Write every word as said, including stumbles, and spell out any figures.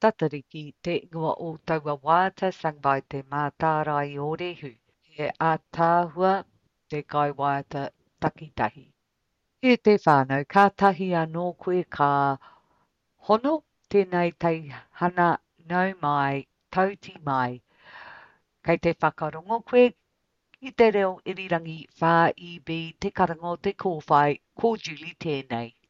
tatariki te ingoa o taua wāta sangbai te mātārai o rehu. E ātāhua te kai wāta takitahi. E te whānau, ka tahi anō koe ka hono tēnei tei hana nau mai, tauti mai. Kei te whakarongo koe i te reo irirangi whā i bi te karango te kōwhai, ko Julie tēnei.